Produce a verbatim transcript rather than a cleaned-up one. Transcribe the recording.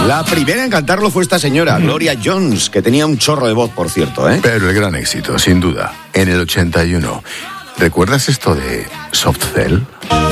La primera en cantarlo fue esta señora, Gloria Jones, que tenía un chorro de voz, por cierto, ¿eh? Pero el gran éxito, sin duda, en el ochenta y uno. ¿Recuerdas esto de Soft Cell?